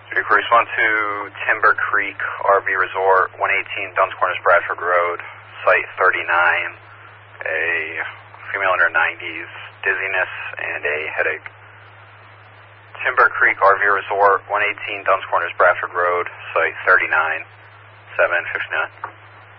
We correspond to Timber Creek RV Resort, 118 Duns Corners, Bradford Road, Site 39. A female in her 90s, dizziness, and a headache. Timber Creek RV Resort, 118 Duns Corners, Bradford Road, Site 39, 759.